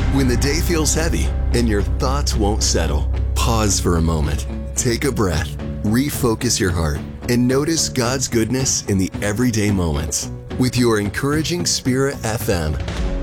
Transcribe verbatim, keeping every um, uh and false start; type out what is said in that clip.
When the day feels heavy and your thoughts won't settle, pause for a moment. Take a breath, refocus your heart, and notice God's goodness in the everyday moments. With your Encouraging Spirit F M,